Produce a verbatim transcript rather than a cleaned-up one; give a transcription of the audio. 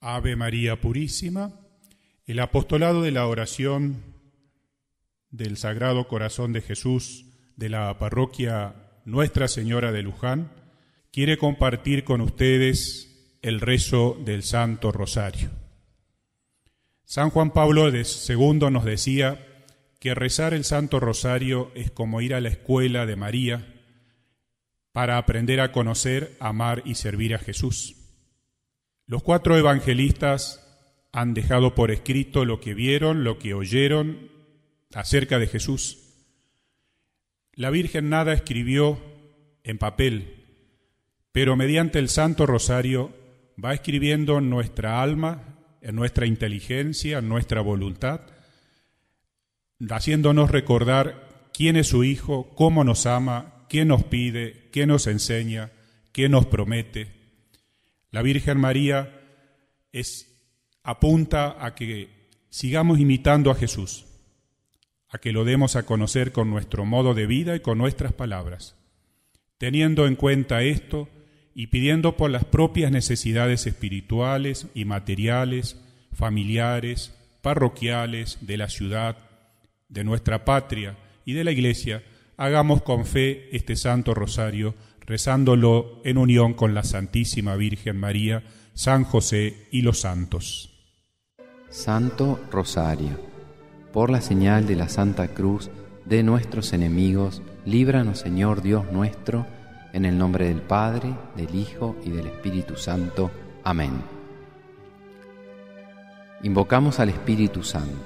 Ave María Purísima, el apostolado de la oración del Sagrado Corazón de Jesús de la parroquia Nuestra Señora de Luján quiere compartir con ustedes el rezo del Santo Rosario. San Juan Pablo segundo nos decía que rezar el Santo Rosario es como ir a la escuela de María para aprender a conocer, amar y servir a Jesús. Los cuatro evangelistas han dejado por escrito lo que vieron, lo que oyeron acerca de Jesús. La Virgen nada escribió en papel, pero mediante el Santo Rosario va escribiendo en nuestra alma, en nuestra inteligencia, en nuestra voluntad, haciéndonos recordar quién es su Hijo, cómo nos ama, qué nos pide, qué nos enseña, qué nos promete. La Virgen María es, apunta a que sigamos imitando a Jesús, a que lo demos a conocer con nuestro modo de vida y con nuestras palabras, teniendo en cuenta esto y pidiendo por las propias necesidades espirituales y materiales, familiares, parroquiales, de la ciudad, de nuestra patria y de la Iglesia, hagamos con fe este Santo Rosario, rezándolo en unión con la Santísima Virgen María, San José y los santos. Santo Rosario, por la señal de la Santa Cruz de nuestros enemigos, líbranos, Señor Dios nuestro, en el nombre del Padre, del Hijo y del Espíritu Santo. Amén. Invocamos al Espíritu Santo.